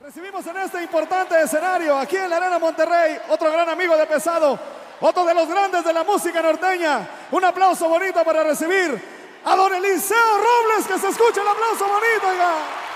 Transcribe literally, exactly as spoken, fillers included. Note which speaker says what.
Speaker 1: Recibimos en este importante escenario, aquí en la Arena Monterrey, otro gran amigo de Pesado, otro de los grandes de la música norteña. Un aplauso bonito para recibir a don Eliseo Robles, que se escuche el aplauso bonito, oiga.